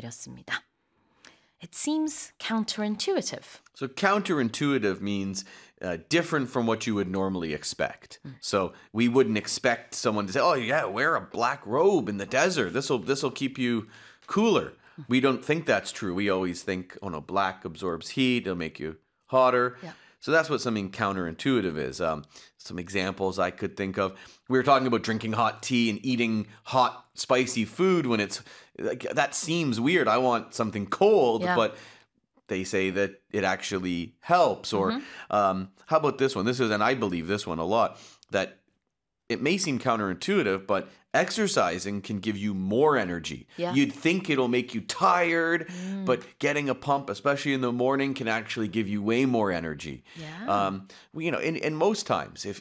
내렸습니다. It seems counterintuitive. So counterintuitive means different from what you would normally expect. So we wouldn't expect someone to say, "Oh yeah, wear a black robe in the desert. This'll keep you cooler." We don't think that's true. We always think, "Oh no, black absorbs heat. It'll make you hotter." Yeah. So that's what something counterintuitive is. Some examples I could think of. We were talking about drinking hot tea and eating hot, spicy food when it's like that seems weird. I want something cold, but they say that it actually helps. Or how about this one? And I believe this one a lot, that it may seem counterintuitive, but exercising can give you more energy. Yeah. You'd think it'll make you tired, but getting a pump, especially in the morning, can actually give you way more energy. Yeah. And most times, if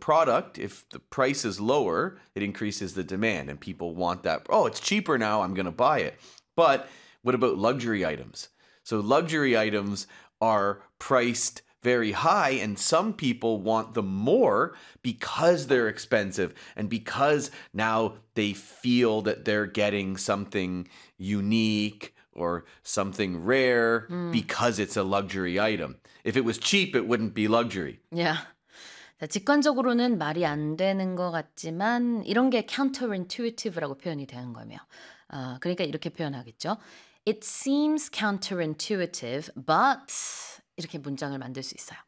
the price is lower, it increases the demand, and people want that. Oh, it's cheaper now, I'm going to buy it. But what about luxury items? So luxury items are priced very high, and some people want them more because they're expensive and because now they feel that they're getting something unique or something rare because it's a luxury item. If it was cheap, it wouldn't be luxury. Yeah. 자, 직관적으로는 말이 안 되는 것 같지만 이런 게 counterintuitive라고 표현이 되는 거며. 그러니까 이렇게 표현하겠죠. It seems counterintuitive, but 이렇게 문장을 만들 수 있어요.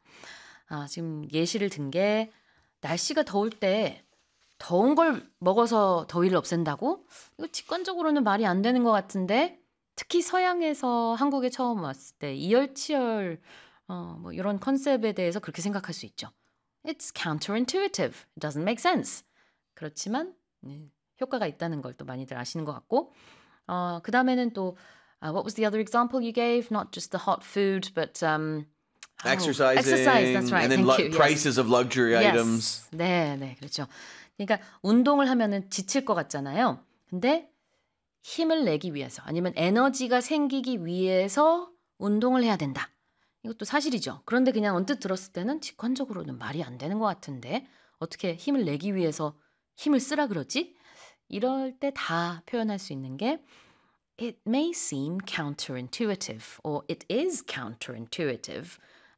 지금 예시를 든 게 날씨가 더울 때 더운 걸 먹어서 더위를 없앤다고? 이거 직관적으로는 말이 안 되는 것 같은데 특히 서양에서 한국에 처음 왔을 때 이열치열 뭐 이런 컨셉에 대해서 그렇게 생각할 수 있죠. It's counterintuitive. It doesn't make sense. 그렇지만 효과가 있다는 걸 또 많이들 아시는 것 같고 그 다음에는 또 what was the other example you gave? Not just the hot food, but exercising. Exercise, that's right. And then Thank you. prices of luxury Yes. items. 네, 그렇죠. 그러니까 운동을 하면은 지칠 것 같잖아요. 근데 힘을 내기 위해서 아니면 에너지가 생기기 위해서 운동을 해야 된다. 이것도 사실이죠. 그런데 그냥 언뜻 들었을 때는 직관적으로는 말이 안 되는 것 같은데 어떻게 힘을 내기 위해서 힘을 쓰라 그러지? 이럴 때 다 표현할 수 있는 게 It may seem counterintuitive or it is counterintuitive,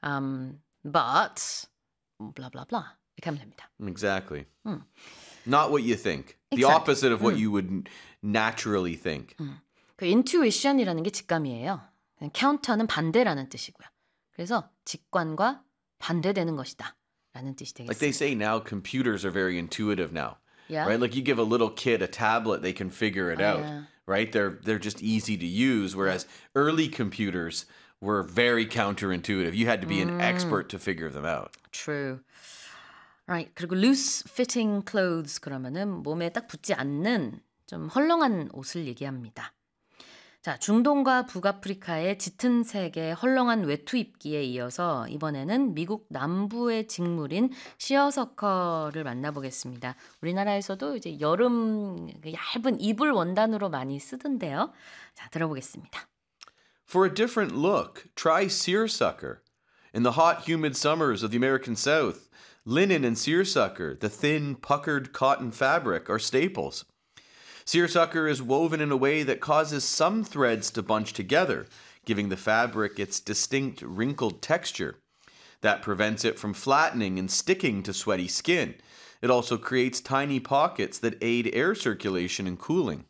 but blah, blah, blah. 이렇게 하면 됩니다. Exactly. Not what you think. The Exactly. opposite of what you would naturally think. 그 intuition이라는 게 직감이에요. counter는 반대라는 뜻이고요. 그래서 직관과 반대되는 것이다 라는 뜻이 되겠습니다. Like they say now, computers are very intuitive now. Yeah. Right? Like you give a little kid a tablet, they can figure it out. Yeah. Right? They're just easy to use, whereas early computers were very counterintuitive. You had to be an expert to figure them out. True. Right. 그리고 loose fitting clothes 그러면은 몸에 딱 붙지 않는 좀 헐렁한 옷을 얘기합니다. 자, 중동과 북아프리카의 짙은 색의 헐렁한 외투 입기에 이어서 이번에는 미국 남부의 직물인 시어서커를 만나보겠습니다. 우리나라에서도 이제 여름 얇은 이불 원단으로 많이 쓰던데요. 자, 들어보겠습니다. For a different look, try seersucker. In the hot, humid summers of the American South, linen and seersucker, the thin, puckered cotton fabric, are staples. Seersucker is woven in a way that causes some threads to bunch together, giving the fabric its distinct wrinkled texture. That prevents it from flattening and sticking to sweaty skin. It also creates tiny pockets that aid air circulation and cooling.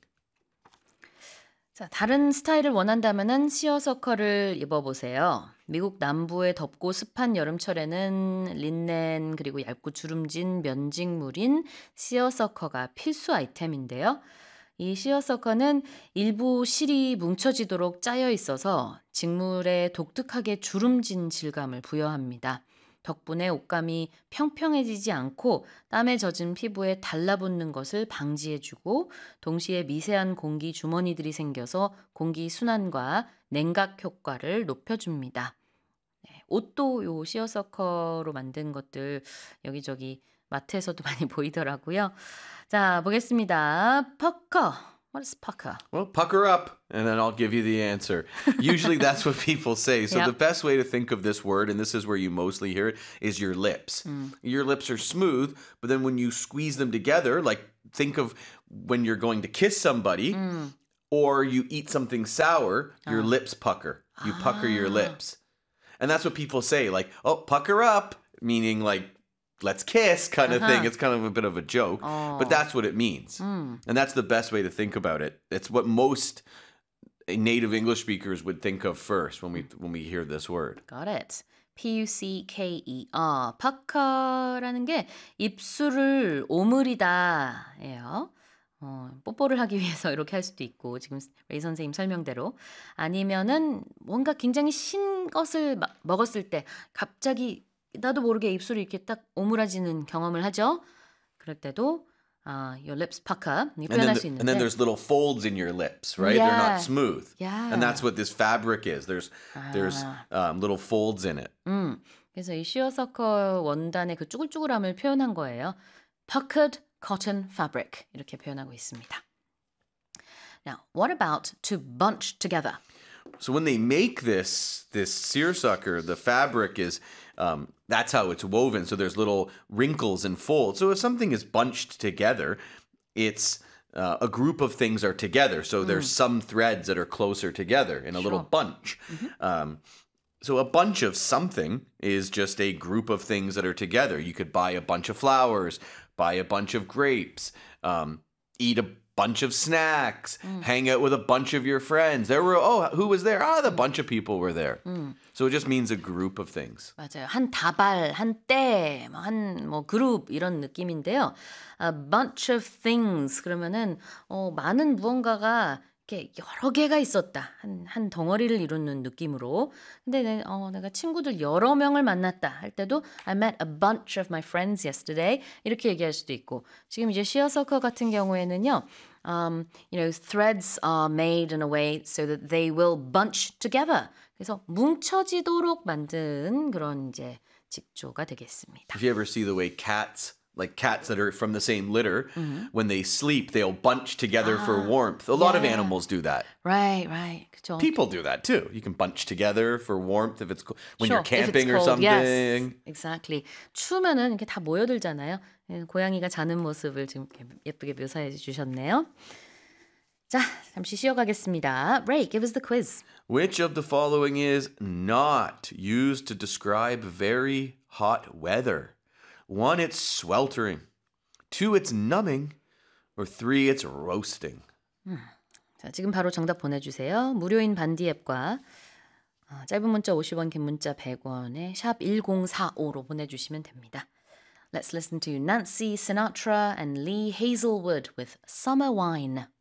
자, 다른 스타일을 원한다면은 시어서커를 입어보세요. 미국 남부의 덥고 습한 여름철에는 린넨 그리고 얇고 주름진 면직물인 시어서커가 필수 아이템인데요. 이 시어서커는 일부 실이 뭉쳐지도록 짜여 있어서 직물에 독특하게 주름진 질감을 부여합니다. 덕분에 옷감이 평평해지지 않고 땀에 젖은 피부에 달라붙는 것을 방지해주고 동시에 미세한 공기 주머니들이 생겨서 공기 순환과 냉각 효과를 높여줍니다. 네, 옷도 요 시어서커로 만든 것들 여기저기 마트에서도 많이 보이더라고요. 자, 보겠습니다. pucker. What is pucker? Well, pucker up, and then I'll give you the answer. Usually that's what people say. So Yep. the best way to think of this word, and this is where you mostly hear it, is your lips. Your lips are smooth, but then when you squeeze them together, like think of when you're going to kiss somebody, or you eat something sour, your lips pucker. You pucker your 아. lips. And that's what people say, like, oh, pucker up, meaning like, let's kiss kind of thing. It's kind of a bit of a joke, but that's what it means. And that's the best way to think about it. It's what most native English speakers would think of first when we hear this word. Got it. P-U-C-K-E-R. pucker라는 게 입술을 오므리다예요. 뽀뽀를 하기 위해서 이렇게 할 수도 있고 지금 레이 선생님 설명대로 아니면은 뭔가 굉장히 신 것을 먹었을 때 갑자기 나도 모르게 입술이 이렇게 딱 오므라지는 경험을 하죠. 그럴 때도 your lips pucker 표현할 수 있는데 And then there's little folds in your lips, right? Yeah. They're not smooth. Yeah. And that's what this fabric is. There's little folds in it. 그래서 이 시어서커 원단의 그 쭈글쭈글함을 표현한 거예요. puckered cotton fabric 이렇게 표현하고 있습니다. Now, what about to bunch together? So when they make this seersucker, the fabric is that's how it's woven. So there's little wrinkles and folds. So if something is bunched together, it's a group of things are together. So there's some threads that are closer together in a little bunch. So a bunch of something is just a group of things that are together. You could buy a bunch of flowers, buy a bunch of grapes, eat a bunch of snacks, hang out with a bunch of your friends. Who was there? The bunch of people were there. So it just means a group of things. 맞아요. 한 다발, 한 때, 한 그룹 이런 느낌인데요. A bunch of things 그러면은 많은 무언가가 이렇게 여러 개가 있었다. 한 덩어리를 이루는 느낌으로. 근데 내가 친구들 여러 명을 만났다 할 때도 I met a bunch of my friends yesterday. 이렇게 얘기할 수도 있고. 지금 이제 시어서커 같은 경우에는요. Threads are made in a way so that they will bunch together. 그래서 뭉쳐지도록 만든 그런 이제 직조가 되겠습니다. If you ever see the way cats that are from the same litter, when they sleep, they'll bunch together for warmth. A lot of animals do that. Right. 그렇죠. People do that too. You can bunch together for warmth if it's when Sure, you're camping if or it's cold, something. Yes, exactly. 추우면은 이렇게 다 모여들잖아요. 고양이가 자는 모습을 지금 예쁘게 묘사해 주셨네요. 자, 잠시 쉬어가겠습니다. Ray, give us the quiz. Which of the following is not used to describe very hot weather? 1, it's sweltering. 2, it's numbing. Or 3, it's roasting. 자, 지금 바로 정답 보내주세요. 무료인 반디 앱과 짧은 문자 50원, 긴 문자 100원에 샵 1045로 보내주시면 됩니다. Let's listen to Nancy Sinatra and Lee Hazelwood with Summer Wine.